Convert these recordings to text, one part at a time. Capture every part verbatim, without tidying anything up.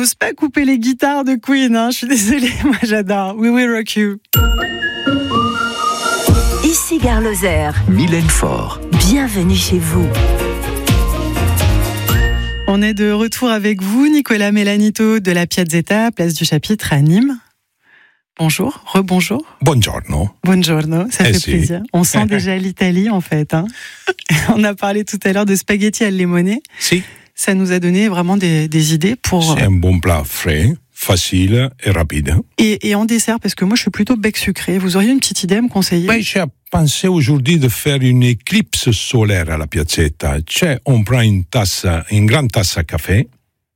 n'ose pas couper les guitares de Queen, hein. Je suis désolée, moi j'adore. We Will Rock You. Ici Gare Lozère. Mylène Faure. Bienvenue chez vous. On est de retour avec vous, Nicolas Melanito de la Piazzetta, place du Chapitre à Nîmes. Bonjour, rebonjour. Buongiorno. Buongiorno, ça eh fait si. plaisir. On sent déjà l'Italie en fait. Hein. On a parlé tout à l'heure de spaghetti al limone. Si. Ça nous a donné vraiment des, des idées pour... C'est un bon plat frais, facile et rapide. Et, et en dessert, parce que moi je suis plutôt bec sucré, vous auriez une petite idée à me conseiller? Ben, j'ai pensé aujourd'hui de faire une éclipse solaire à la Piazzetta. Cioè, on prend une tasse, une grande tasse à café,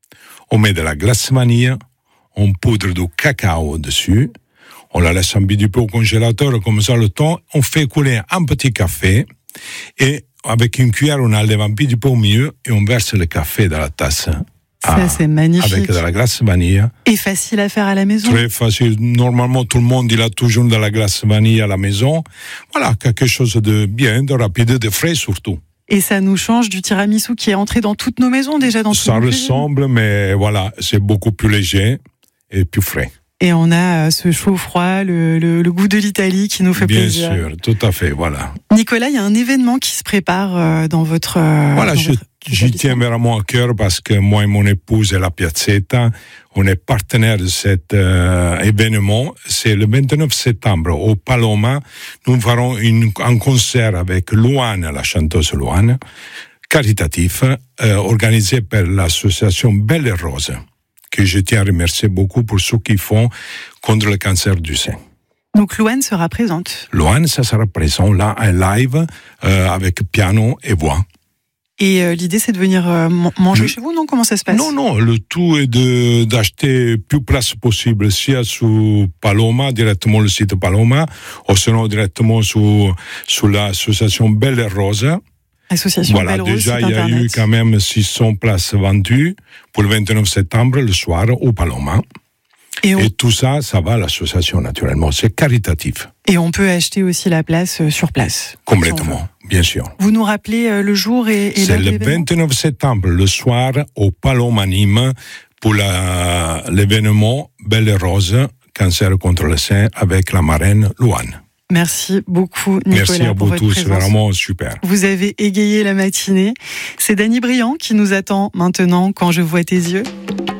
on met de la glace vanille, on poudre de cacao dessus, on la laisse un petit peu au congélateur, comme ça le temps, on fait couler un petit café, et avec une cuillère, on enlève un petit peu au milieu, et on verse le café dans la tasse. Ça, Ah, c'est magnifique. avec de la glace vanille. Et facile à faire à la maison. Très facile. Normalement, tout le monde, il a toujours de la glace vanille à la maison. Voilà, quelque chose de bien, de rapide, de frais surtout. Et ça nous change du tiramisu qui est entré dans toutes nos maisons déjà. Dans Ça toutes nos cuisines. ressemble, mais voilà, c'est beaucoup plus léger et plus frais. Et on a ce chaud-froid, le, le, le goût de l'Italie qui nous fait Bien plaisir. sûr, tout à fait, voilà. Nicolas, il y a un événement qui se prépare euh, dans votre... Euh, Voilà, dans je, votre j'y établissement. tiens vraiment à cœur parce que moi et mon épouse et la Piazzetta, on est partenaires de cet euh, événement. C'est le vingt-neuf septembre au Paloma. Nous ferons une, un concert avec Louane, la chanteuse Louane, caritatif, euh, organisé par l'association Belle et Rose, que je tiens à remercier beaucoup pour ce qu'ils font contre le cancer du sein. Donc Louane sera présente. Louane, ça sera présent là, un live euh, avec piano et voix. Et euh, l'idée, c'est de venir euh, manger Le... chez vous, non? Comment ça se passe? Non, non, le tout est de, d'acheter plus place possible, soit sur Paloma, directement le site Paloma, ou sinon directement sur, sur l'association Belle et Rose. Association Voilà, Belle Rose, déjà, site il y a internet. eu quand même six cents places vendues pour le vingt-neuf septembre, le soir, au Paloma. Et on, Et tout ça, ça va à l'association, naturellement. C'est caritatif. et on peut acheter aussi la place euh, sur place. si on veut. Complètement, bien sûr. Vous nous rappelez euh, le jour et, et C'est l'heure de le l'événement? vingt-neuf septembre, le soir, au Paloma Nîmes, pour la, l'événement Belle et Rose, cancer contre le sein, avec la marraine Louane. Merci beaucoup, Nicolas, Merci à pour vous votre tous, c'est présence. vraiment super. Vous avez égayé la matinée. C'est Dany Briand qui nous attend maintenant quand je vois tes yeux.